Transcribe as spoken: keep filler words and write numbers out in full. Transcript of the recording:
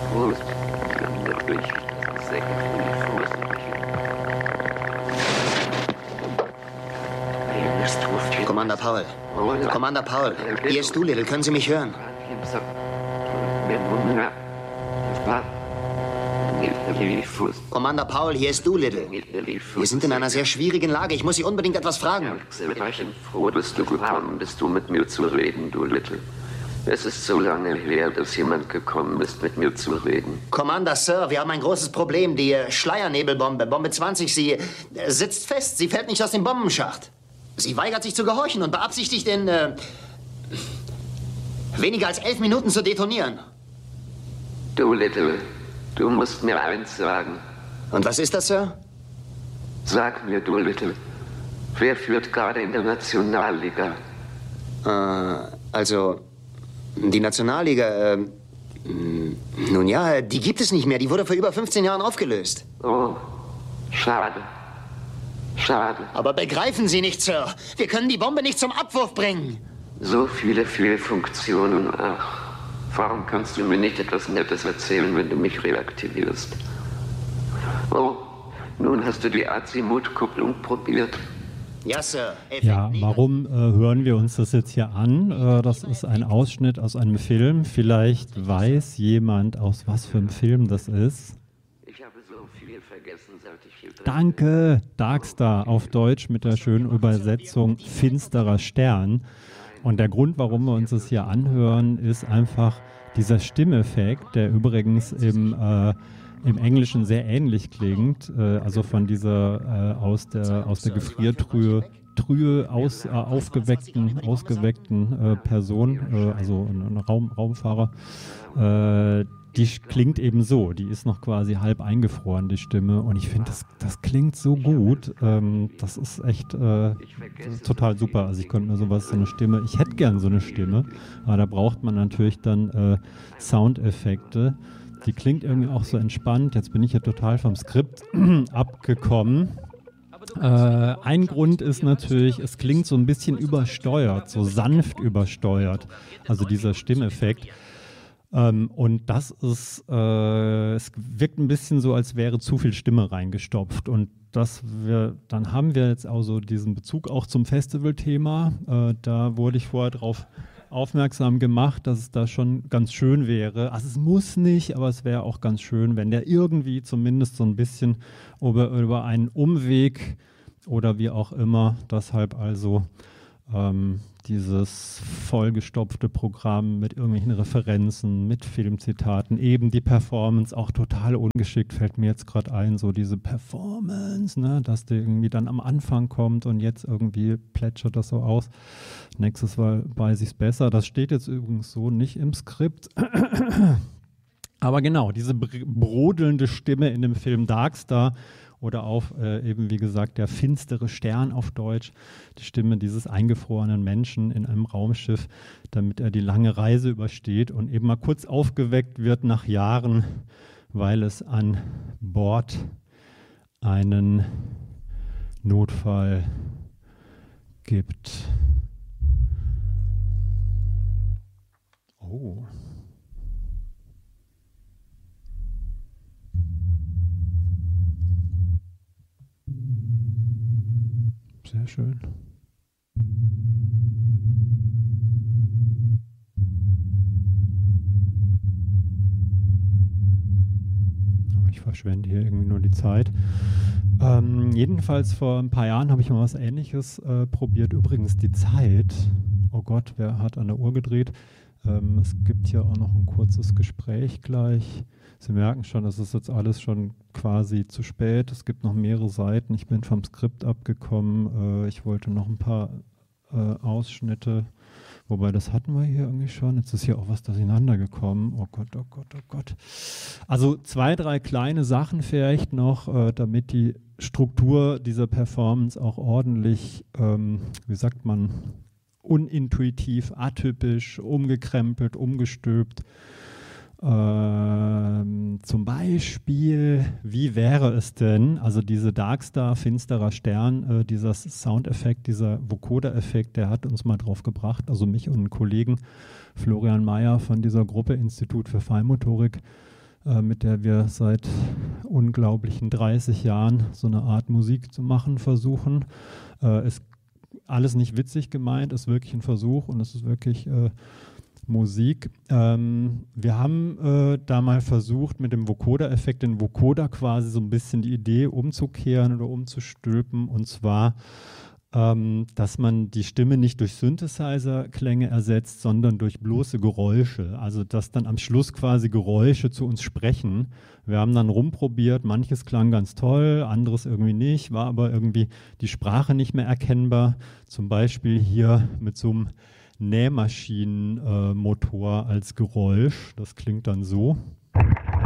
Commander Powell. Commander Powell, hier ist Doolittle. Können Sie mich hören? Commander Powell, hier ist Doolittle. Wir sind in einer sehr schwierigen Lage. Ich muss Sie unbedingt etwas fragen. Froh bist du gekommen, bist du mit mir zu reden, Doolittle. Es ist so lange her, dass jemand gekommen ist, mit mir zu reden. Commander, Sir, wir haben ein großes Problem. Die äh, Schleiernebelbombe, Bombe zwanzig, sie äh, sitzt fest. Sie fällt nicht aus dem Bombenschacht. Sie weigert sich zu gehorchen und beabsichtigt in äh, weniger als elf Minuten zu detonieren. Doolittle, du musst mir eins sagen. Und was ist das, Sir? Sag mir, Doolittle, wer führt gerade in der Nationalliga? Äh, also, die Nationalliga, äh, nun ja, die gibt es nicht mehr. Die wurde vor über fünfzehn Jahren aufgelöst. Oh, schade. Schade. Aber begreifen Sie nicht, Sir. Wir können die Bombe nicht zum Abwurf bringen. So viele Fehlfunktionen. Ach, warum kannst du mir nicht etwas Nettes erzählen, wenn du mich reaktivierst? Oh, nun hast du die Azimuth-Kupplung probiert. Ja, Sir. Ja, warum äh, hören wir uns das jetzt hier an? Äh, das ist ein Ausschnitt aus einem Film. Vielleicht weiß jemand, aus was für einem Film das ist. Ich habe so viel vergessen, seit ich hier drin Danke, Darkstar auf Deutsch mit der schönen Übersetzung Finsterer Stern. Und der Grund, warum wir uns das hier anhören, ist einfach dieser Stimmeffekt, der übrigens im, äh, im Englischen sehr ähnlich klingt, äh, also von dieser äh, aus der, aus der Gefriertrühe Trühe aus, äh, aufgeweckten, ausgeweckten äh, Person, äh, also ein, ein Raum, Raumfahrer, äh, die klingt eben so, die ist noch quasi halb eingefroren, die Stimme, und ich finde, das, das klingt so gut, ähm, das ist echt äh, das ist total super, also ich könnte mir sowas, so eine Stimme, ich hätte gern so eine Stimme, aber da braucht man natürlich dann äh, Soundeffekte, die klingt irgendwie auch so entspannt, jetzt bin ich ja total vom Skript abgekommen. Äh, ein Grund ist natürlich, es klingt so ein bisschen übersteuert, so sanft übersteuert, also dieser Stimmeffekt. Ähm, und das ist, äh, es wirkt ein bisschen so, als wäre zu viel Stimme reingestopft. Und das wir, dann haben wir jetzt auch so diesen Bezug auch zum Festivalthema. Äh, da wurde ich vorher drauf aufmerksam gemacht, dass es da schon ganz schön wäre. Also es muss nicht, aber es wäre auch ganz schön, wenn der irgendwie zumindest so ein bisschen über, über einen Umweg oder wie auch immer, deshalb also ähm, dieses vollgestopfte Programm mit irgendwelchen Referenzen, mit Filmzitaten, eben die Performance, auch total ungeschickt, fällt mir jetzt gerade ein, so diese Performance, ne, dass die irgendwie dann am Anfang kommt und jetzt irgendwie plätschert das so aus. Nächstes Mal weiß ich es besser. Das steht jetzt übrigens so nicht im Skript. Aber genau, diese brodelnde Stimme in dem Film Darkstar oder auf äh, eben, wie gesagt, der finstere Stern auf Deutsch, die Stimme dieses eingefrorenen Menschen in einem Raumschiff, damit er die lange Reise übersteht und eben mal kurz aufgeweckt wird nach Jahren, weil es an Bord einen Notfall gibt. Oh. Sehr schön. Aber ich verschwende hier irgendwie nur die Zeit. Ähm, jedenfalls vor ein paar Jahren habe ich mal was Ähnliches äh, probiert. Übrigens die Zeit. Oh Gott, wer hat an der Uhr gedreht? Ähm, es gibt hier auch noch ein kurzes Gespräch gleich. Sie merken schon, das ist jetzt alles schon quasi zu spät. Es gibt noch mehrere Seiten. Ich bin vom Skript abgekommen. Äh, ich wollte noch ein paar äh, Ausschnitte, wobei das hatten wir hier irgendwie schon. Jetzt ist hier auch was durcheinander gekommen. Oh Gott, oh Gott, oh Gott. Also zwei, drei kleine Sachen vielleicht noch, äh, damit die Struktur dieser Performance auch ordentlich, ähm, wie sagt man, unintuitiv, atypisch, umgekrempelt, umgestülpt. Ähm, zum Beispiel, wie wäre es denn, also diese Darkstar, finsterer Stern, äh, dieser Soundeffekt, dieser Vocoder-Effekt, der hat uns mal drauf gebracht, also mich und einen Kollegen, Florian Mayer von dieser Gruppe Institut für Feinmotorik, äh, mit der wir seit unglaublichen dreißig Jahren so eine Art Musik zu machen versuchen. Äh, ist alles nicht witzig gemeint, ist wirklich ein Versuch und es ist wirklich äh, Musik. Ähm, wir haben äh, da mal versucht, mit dem Vocoder-Effekt den Vocoder quasi so ein bisschen die Idee umzukehren oder umzustülpen, und zwar, ähm, dass man die Stimme nicht durch Synthesizer-Klänge ersetzt, sondern durch bloße Geräusche. Also dass dann am Schluss quasi Geräusche zu uns sprechen. Wir haben dann rumprobiert, manches klang ganz toll, anderes irgendwie nicht, war aber irgendwie die Sprache nicht mehr erkennbar. Zum Beispiel hier mit so einem Nähmaschinenmotor äh, als Geräusch. Das klingt dann so.